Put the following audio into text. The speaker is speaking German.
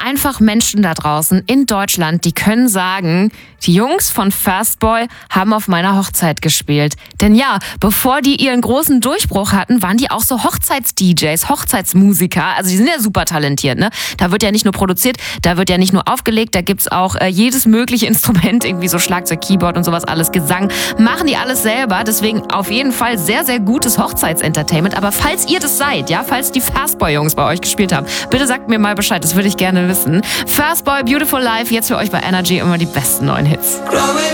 einfach Menschen da draußen in Deutschland, die können sagen, die Jungs von Fastboy haben auf meiner Hochzeit gespielt. Denn ja, bevor die ihren großen Durchbruch hatten, waren die auch so Hochzeits-DJs, Hochzeitsmusiker. Also die sind ja super talentiert, ne? Da wird ja nicht nur produziert, da wird ja nicht nur aufgelegt, da gibt's auch jedes mögliche Instrument, irgendwie so Schlagzeug, Keyboard und sowas alles, Gesang. Machen die alles selber, deswegen auf jeden Fall sehr, sehr gutes Hochzeitsentertainment. Aber falls ihr das seid, ja, falls die Fastboy-Jungs bei euch gespielt haben, bitte sagt mir mal Bescheid, das würde ich gerne wissen. Fastboy, Beautiful Life, jetzt für euch bei Energy immer die besten neuen Hits.